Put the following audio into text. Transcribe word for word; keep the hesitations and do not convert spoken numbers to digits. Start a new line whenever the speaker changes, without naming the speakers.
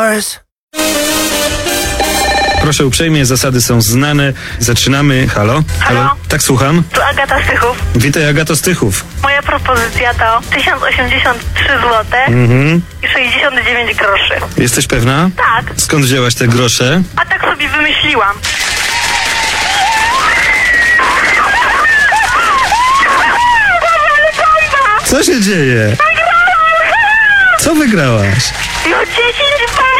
Proszę uprzejmie, zasady są znane. Zaczynamy. Halo?
Halo?
Tak, słucham.
Tu Agata Stychów.
Witaj, Agato Stychów.
Moja propozycja to tysiąc osiemdziesiąt trzy złote
Mhm.
i sześćdziesiąt dziewięć groszy.
Jesteś pewna?
Tak,
Skąd wzięłaś te grosze?
a tak sobie wymyśliłam.
Co się dzieje? Co wygrałaś?
Już dziesięć par